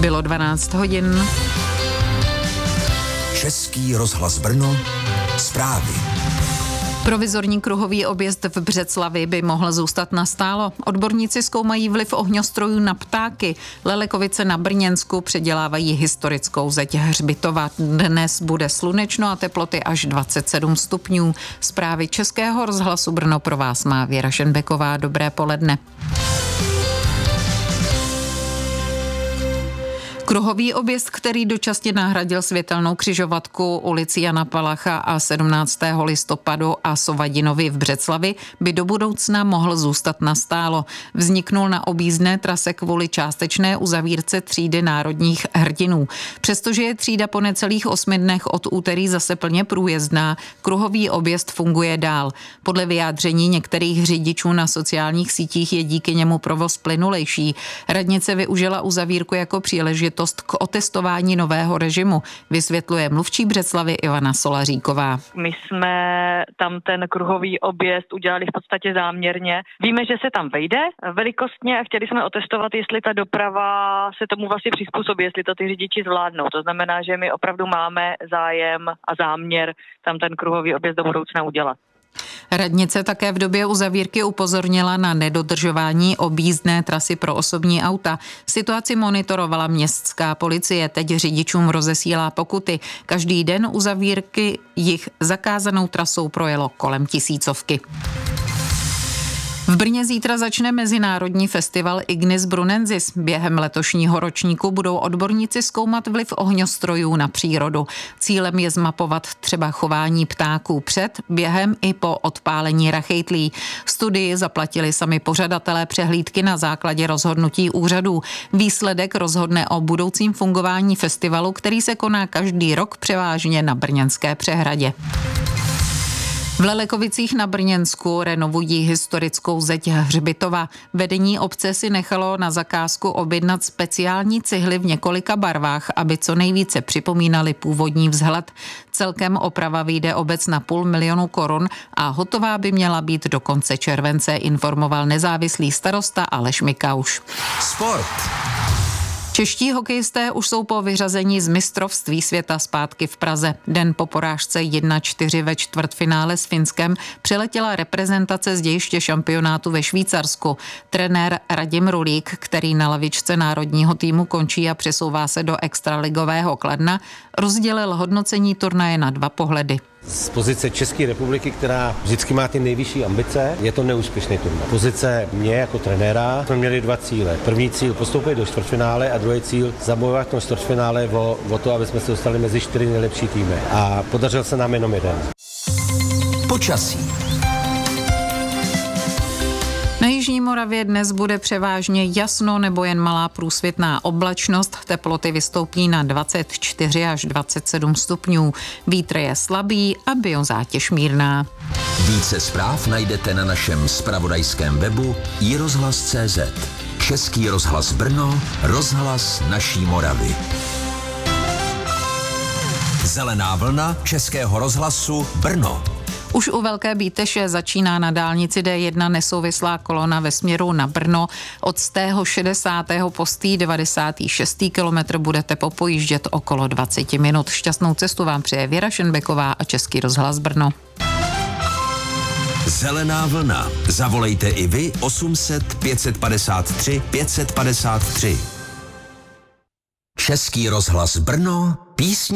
Bylo 12 hodin. Český rozhlas Brno, zprávy. Provizorní kruhový objezd v Břeclavi by mohl zůstat nastálo. Odborníci zkoumají vliv ohňostrojů na ptáky. Lelekovice na Brněnsku předělávají historickou zeď hřbitova. Dnes bude slunečno a teploty až 27 stupňů. Zprávy Českého rozhlasu Brno pro vás má Věra Šenbeková. Dobré poledne. Kruhový objezd, který dočasně nahradil světelnou křižovatku ulici Jana Palacha a 17. listopadu a Sovadinovi v Břeclavi, by do budoucna mohl zůstat nastálo. Vzniknul na objízdné trase kvůli částečné uzavírce třídy národních hrdinů. Přestože je třída po necelých 8 dnech od úterý zase plně průjezdná, kruhový objezd funguje dál. Podle vyjádření některých řidičů na sociálních sítích je díky němu provoz plynulejší. Radnice využila uzavírku jako příležitost k otestování nového režimu, vysvětluje mluvčí Břeclavy Ivana Solaříková. My jsme tam ten kruhový objezd udělali v podstatě záměrně. Víme, že se tam vejde velikostně a chtěli jsme otestovat, jestli ta doprava se tomu vlastně přizpůsobí, jestli to ty řidiči zvládnou. To znamená, že my opravdu máme zájem a záměr tam ten kruhový objezd do budoucna udělat. Radnice také v době uzavírky upozornila na nedodržování objízdné trasy pro osobní auta. Situaci monitorovala městská policie, teď řidičům rozesílá pokuty. Každý den uzavírky jich zakázanou trasou projelo kolem 1000. V Brně zítra začne mezinárodní festival Ignis Brunensis. Během letošního ročníku budou odborníci zkoumat vliv ohňostrojů na přírodu. Cílem je zmapovat třeba chování ptáků před, během i po odpálení rachejtlí. Studii zaplatili sami pořadatelé přehlídky na základě rozhodnutí úřadů. Výsledek rozhodne o budoucím fungování festivalu, který se koná každý rok převážně na Brněnské přehradě. V Lelekovicích na Brněnsku renovují historickou zeď hřbitova. Vedení obce si nechalo na zakázku objednat speciální cihly v několika barvách, aby co nejvíce připomínaly původní vzhled. Celkem oprava vyjde obec na 500 000 korun a hotová by měla být do konce července, informoval nezávislý starosta Aleš Mikauš. Sport. Čeští hokejisté už jsou po vyřazení z mistrovství světa zpátky v Praze. Den po porážce 1-4 ve čtvrtfinále s Finskem přiletěla reprezentace z dějiště šampionátu ve Švýcarsku. Trenér Radim Rulík, který na lavičce národního týmu končí a přesouvá se do extraligového Kladna, rozdělil hodnocení turnaje na 2 pohledy. Z pozice České republiky, která vždycky má ty nejvyšší ambice, je to neúspěšný turnaj. Pozice mě jako trenéra jsme měli 2 cíle. První cíl postoupit do čtvrtfinále a druhý cíl zabojovat v tom čtvrtfinále o to, aby jsme se dostali mezi 4 nejlepší týmy. A podařil se nám jenom jeden. Počasí. Na jižní Moravě dnes bude převážně jasno nebo jen malá průsvitná oblačnost. Teploty vystoupí na 24 až 27 stupňů. Vítr je slabý a biozátěž mírná. Více zpráv najdete na našem zpravodajském webu iRozhlas.cz. Český rozhlas Brno, rozhlas naší Moravy. Zelená vlna Českého rozhlasu Brno. Už u Velké Bíteše začíná na dálnici D1 nesouvislá kolona ve směru na Brno. Od z tého 60. po 96. kilometr budete popojíždět okolo 20 minut. Šťastnou cestu vám přeje Věra Šenbeková a Český rozhlas Brno. Zelená vlna. Zavolejte i vy 800 553 553. Český rozhlas Brno, písně